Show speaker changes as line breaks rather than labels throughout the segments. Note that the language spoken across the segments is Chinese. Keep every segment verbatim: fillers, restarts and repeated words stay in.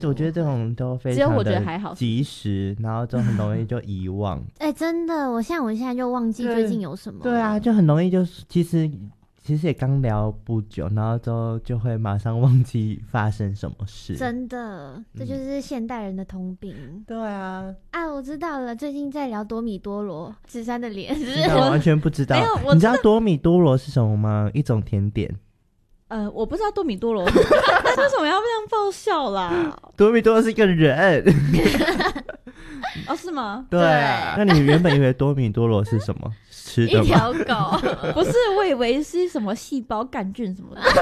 我觉得这种都非常的及时，然后就很容易就遗忘。
哎、欸，真的，我像我现在就忘记最近有什么。
对啊，就很容易就其实其实也刚聊不久，然后之后就会马上忘记发生什么事。
真的，这就是现代人的通病。
嗯、对啊。
啊，我知道了，最近在聊多米多罗，芷珊的脸。
我完全不知道。没有，我知道你知道多米多罗是什么吗？一种甜点。
呃，我不知道多米多罗，但为什么要这样爆笑啦？
多米多罗是一个人。
哦，是吗？
对啊。那你原本以为多米多罗是什么？吃的吗？
一条狗。
不是，我以为是什么细胞杆菌什么的。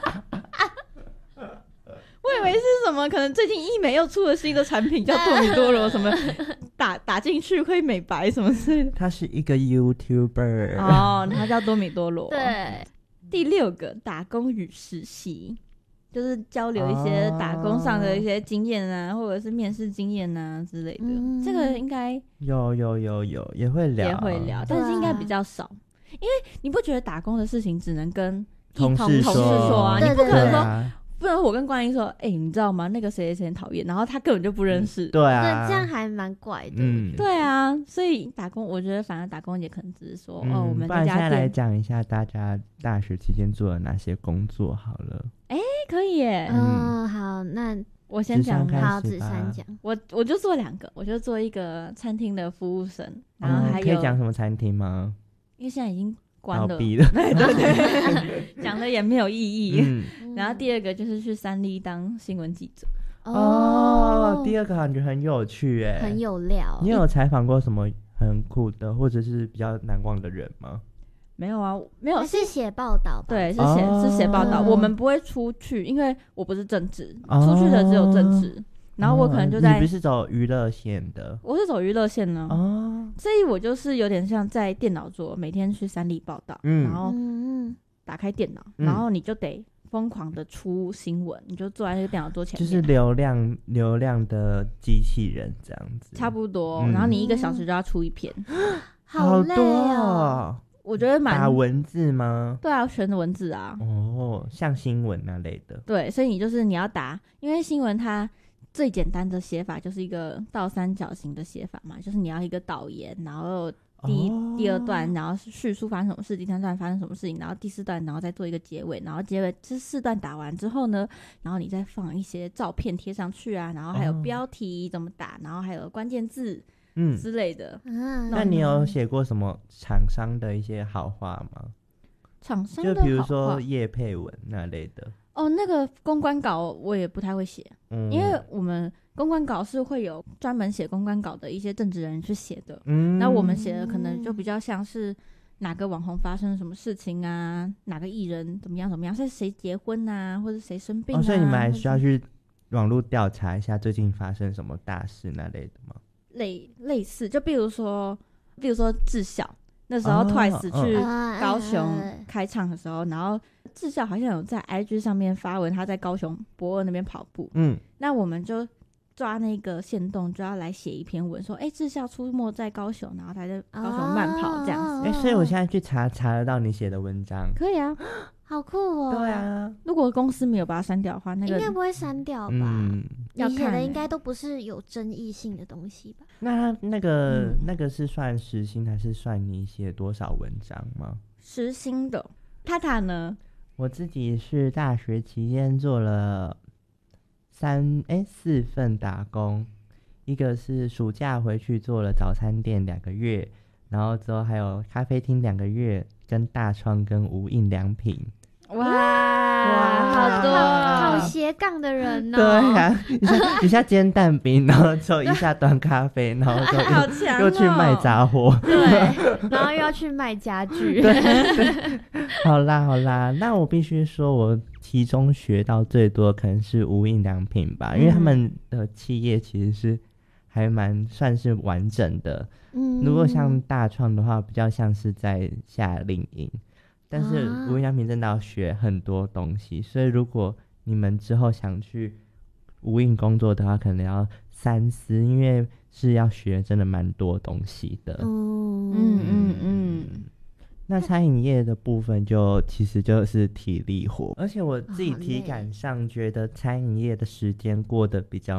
我以为是什么，可能最近医美又出了新的产品叫多米多罗，什么打打进去会美白什么之类的。
他是一个 YouTuber。
哦，他叫多米多罗。
对。
第六个，打工与实习，就是交流一些打工上的一些经验啊， oh. 或者是面试经验啊之类的。嗯、这个应该
有有有有也会聊，
也会聊，但是应该比较少，啊、因为你不觉得打工的事情只能跟
同事说，
同事说啊，你不可能说。
啊
不然我跟关英说，哎、欸，你知道吗？那个谁谁谁很讨厌，然后他根本就不认识。
嗯、对啊，
这样还蛮怪的。
嗯，
对啊，所以打工，我觉得反正打工也可能只是说，
嗯、
哦，我们
这家店。不然现在来讲一下大家大学期间做了哪些工作好了。
哎、欸，可以耶。
嗯，好，那
我先讲。
好，芷珊讲。
我我就做两个，我就做一个餐厅的服务生，然后还有、
嗯、可以讲什么餐厅吗？
因为现在已经。关了，
倒闭了。
对对对，讲的也没有意义。
嗯、
然后第二个就是去三立当新闻记者。
哦，第二个感觉很有趣耶，
很有料。
你有采访过什么很酷的，或者是比较难忘的人吗？
没有啊，没有，
是写报道吧？
对，是写、哦、是写报道。我们不会出去，因为我不是正职，
哦、
出去的只有正职。然后我可能就在、
哦、你不是走娱乐线的，
我是走娱乐线呢。
哦，
所以我就是有点像在电脑桌，每天去三立报道，
嗯、
然后打开电脑，
嗯、
然后你就得疯狂的出新闻，你就坐在那个电脑桌前面，
就是流量流量的机器人这样子，
差不多。
嗯、
然后你一个小时就要出一篇，
好累
哦。
我觉得蛮
打文字吗？
对啊，全是文字啊。
哦，像新闻那类的。
对，所以你就是你要打，因为新闻它最简单的写法就是一个倒三角形的写法嘛，就是你要一个导言，然后第一、哦、第二段，然后叙述发生什么事，第三段发生什么事情，然后第四段，然后再做一个结尾，然后结尾这四段打完之后呢，然后你再放一些照片贴上去啊，然后还有标题怎么打，然后还有关键字嗯之类的。
嗯，
那你有写过什么厂商的一些好话吗？
厂商的好话，
就比如说业配文那类的。
哦，那个公关稿我也不太会写、嗯，因为我们公关稿是会有专门写公关稿的一些政治人去写的，嗯，那我们写的可能就比较像是哪个网红发生了什么事情啊，哪个艺人怎么样怎么样，是谁结婚啊，或者谁生病啊、
哦，所以你们还需要去网络调查一下最近发生什么大事那类的吗？
类类似，就比如说，比如说智孝。那时候 Twice 去高雄开唱的时候，哦、然后智孝好像有在 I G 上面发文，他在高雄博尔那边跑步。嗯，那我们就抓那个限动，就要来写一篇文，说，哎、欸，智孝出没在高雄，然后他在高雄慢跑这样子。
哎、哦欸，所以我现在去查查得到你写的文章，
可以啊，
好酷哦。
对啊，
如果公司没有把它删掉的话，那个
应该不会删掉吧？
嗯，
你写的应该都不是有争议性的东西吧？
那那个、嗯、那个是算时薪还是算你写多少文章吗？
时薪的。塔塔呢？
我自己是大学期间做了三哎四份打工，一个是暑假回去做了早餐店两个月，然后之后还有咖啡厅两个月，跟大创跟无印良品。
哇哇，好多
好斜杠的人哦！
对啊，一下一下煎蛋饼，然后就一下端咖啡，然后就又,、
哦、
又去卖杂货，
对，然后又要去卖家具。
对对，好啦好啦，那我必须说，我其中学到最多可能是无印良品吧，嗯、因为他们的企业其实是还蛮算是完整的。嗯，如果像大创的话，比较像是在夏令营。但是无印良品真的要学很多东西、啊、所以如果你们之后想去无印工作的话，可能要三思，因为是要学真的蛮多东西的。
嗯嗯嗯。
那餐饮业的部分就其实就是体力活，而且我自己
哦好累
体感上觉得餐饮业的时间过得比较